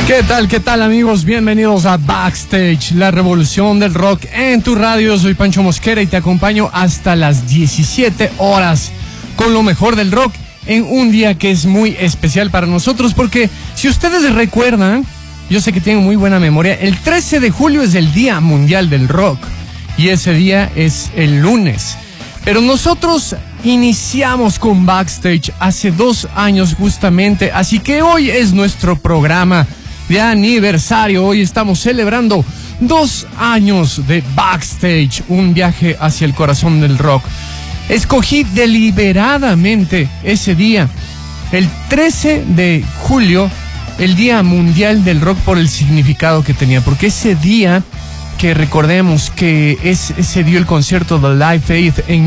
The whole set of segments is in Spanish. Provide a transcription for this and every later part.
¿Qué tal amigos? Bienvenidos a Backstage, la revolución del rock en tu radio. Soy Pancho Mosquera y te acompaño hasta las 17 horas con lo mejor del rock en un día que es muy especial para nosotros porque si ustedes recuerdan, yo sé que tienen muy buena memoria, el 13 de julio es el Día Mundial del Rock y ese día es el lunes. Pero nosotros iniciamos con Backstage hace 2 años justamente, así que hoy es nuestro programa de aniversario. Hoy estamos celebrando 2 años de Backstage, un viaje hacia el corazón del rock. Escogí deliberadamente ese día, el 13 de julio, el Día Mundial del Rock, por el significado que tenía, porque ese día que recordemos que se dio el concierto de Live Aid en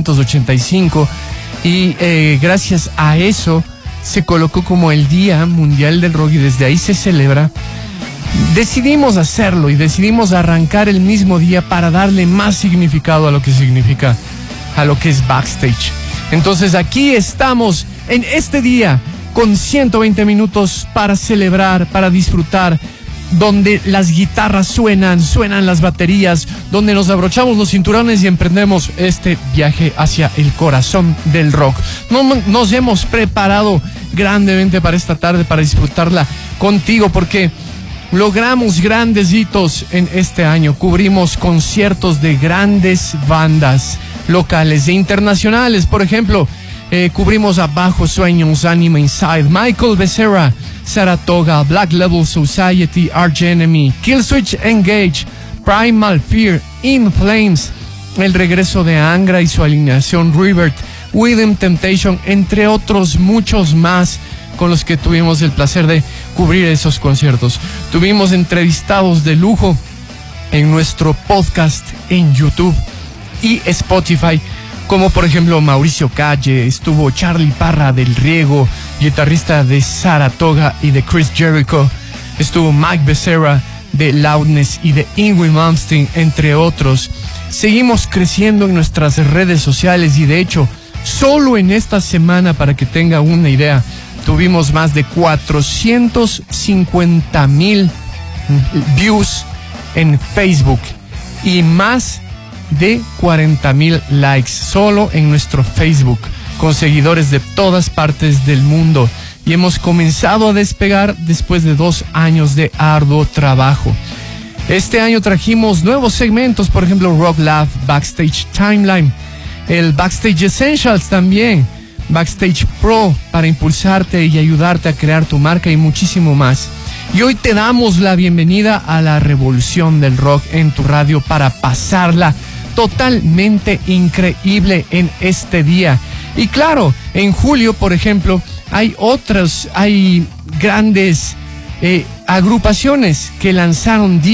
1985 y gracias a eso se colocó como el Día Mundial del Rock y desde ahí se celebra. Decidimos hacerlo y decidimos arrancar el mismo día para darle más significado a lo que significa, a lo que es Backstage. Entonces aquí estamos en este día con 120 minutos para celebrar, para disfrutar, donde las guitarras suenan las baterías, donde nos abrochamos los cinturones y emprendemos este viaje hacia el corazón del rock. Nos hemos preparado grandemente para esta tarde, para disfrutarla contigo, porque logramos grandes hitos en este año. Cubrimos conciertos de grandes bandas locales e internacionales. Por ejemplo, cubrimos a Bajo Sueños, Anima Inside, Michael Becerra, Saratoga, Black Label Society, Arch Enemy, Killswitch Engage, Primal Fear, In Flames, el regreso de Angra y su alineación Revert, Within Temptation, entre otros muchos más con los que tuvimos el placer de cubrir esos conciertos. Tuvimos entrevistados de lujo en nuestro podcast en YouTube y Spotify, como por ejemplo Mauricio Calle, estuvo Charlie Parra del Riego, guitarrista de Saratoga y de Chris Jericho, estuvo Mike Becerra de Loudness y de Yngwie Malmsteen, entre otros. Seguimos creciendo en nuestras redes sociales y de hecho, solo en esta semana, para que tenga una idea, tuvimos más de 450,000 views en Facebook y más de 40,000 likes solo en nuestro Facebook, con seguidores de todas partes del mundo, y hemos comenzado a despegar después de 2 años de arduo trabajo. Este año trajimos nuevos segmentos, por ejemplo Rock Lab, Backstage Timeline, el Backstage Essentials también, Backstage Pro para impulsarte y ayudarte a crear tu marca y muchísimo más. Y hoy te damos la bienvenida a la revolución del rock en tu radio para pasarla totalmente increíble en este día. Y claro, en julio, por ejemplo, hay grandes agrupaciones que lanzaron